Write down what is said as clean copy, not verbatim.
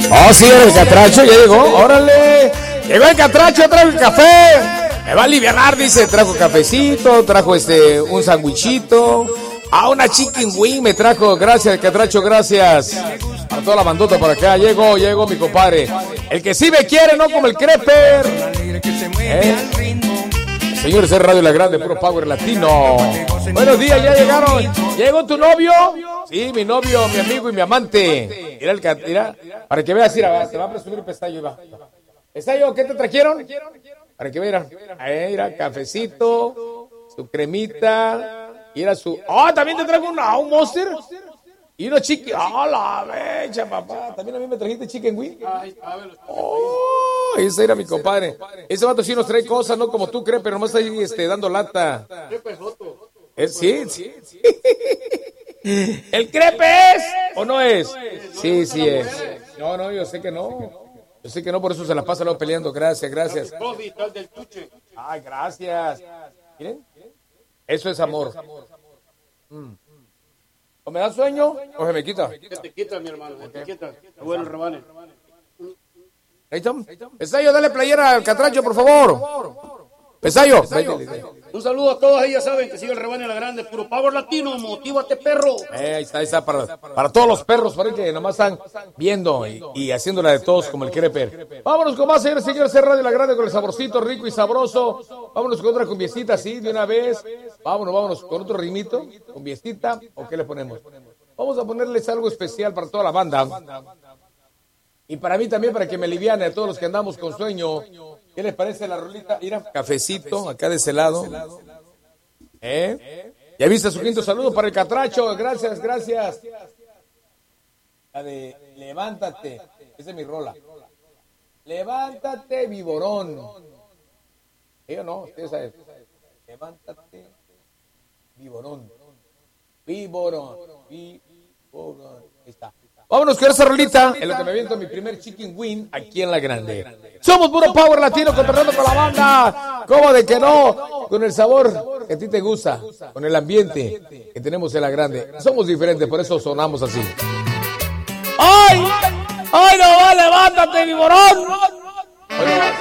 Oh, sí, el catracho ya llegó. Órale. Llegó el catracho, trajo el café. Me va a alivianar, dice. Trajo cafecito, trajo un sandwichito. Una chicken wing me trajo. Gracias, el catracho, gracias. A toda la bandota por acá. Llegó mi compadre. El que sí me quiere, no como el Creper. Señores, es Radio La Grande, puro power latino. Buenos días, ya llegaron. ¿Llegó tu novio? Sí, mi novio, mi amigo y mi amante. Mira, para que veas, mira, te va a presumir el Pestaño. Pestaño, ¿qué te trajeron? Para que vean. Mira, cafecito, su cremita. Y era su... también te traigo un Monster. Y unos chicken. La mecha, papá. También a mí me trajiste chicken wing. Ese era mi compadre. Ese vato sí nos trae cosas, no como tú crees, pero nomás ahí dando lata. Sí. ¿El crepe es o no es? Sí es. No, yo sé que no. Yo sé que no, por eso se la pasa luego peleando. Gracias. Gracias. Miren. Eso es amor. ¿O me da sueño o se me quita? Te quita, mi hermano, te quita. Bueno, rebanes. Pesayo, dale playera al catracho, por favor. Pesayo. Un saludo a todos, ya saben que sigue el rebane La Grande, puro power latino, motívate, perro. Ahí está, para todos los perros, para que nomás están viendo y haciéndola de todos como el Creper. Vámonos con más, señores, Radio La Grande, con el saborcito rico y sabroso. Vámonos con otra cumbiecita, así, de una vez. Vámonos con otro ritmito, cumbiecita, ¿o qué le ponemos? Vamos a ponerles algo especial para toda la banda. Y para mí también, para que me aliviane a todos los que andamos con sueño. ¿Qué les parece la rolita? Mira, cafecito, acá de ese lado. Ya viste su quinto saludo para el catracho. Gracias. La de levántate. Esa es mi rola. Levántate, viborón. ¿Sí o no? Usted sabe. Levántate, viborón. Viborón. Ahí está. Vámonos con esa rolita, en lo que me aviento mi primer chicken wing aquí en La Grande. Somos puro power latino, cotorreando con la banda. ¿Cómo de que no? Con el sabor que a ti te gusta, con el ambiente que tenemos en La Grande. Somos diferentes, por eso sonamos así. ¡Ay! ¡Ay, no va! ¡Levántate, viborón!